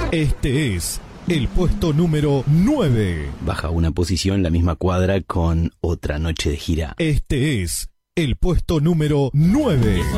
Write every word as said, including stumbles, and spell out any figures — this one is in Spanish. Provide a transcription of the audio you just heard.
Este es el puesto número nueve. Baja una posición la misma cuadra con Otra Noche de Gira. Este es el puesto número nueve.